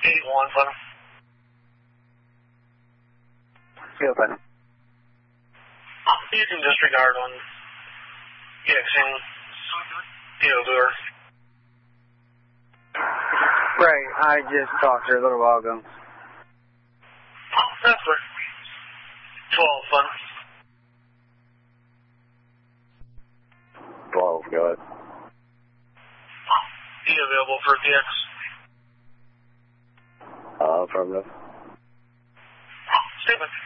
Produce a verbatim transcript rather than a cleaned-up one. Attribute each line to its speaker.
Speaker 1: eight one, fun.
Speaker 2: Yeah, fun.
Speaker 1: You can disregard on Dixon, Theodore.
Speaker 2: Right, I just talked to her a little while ago.
Speaker 1: That's right. twelve, fun.
Speaker 3: twelve, go ahead.
Speaker 1: Be available for P X.
Speaker 3: Uh, affirmative.
Speaker 1: Statement.